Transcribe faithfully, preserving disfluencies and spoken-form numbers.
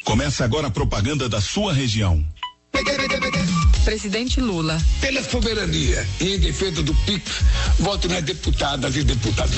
Começa agora a propaganda da sua região. Presidente Lula. Pela soberania e em defesa do P I X, voto nas deputadas e deputados.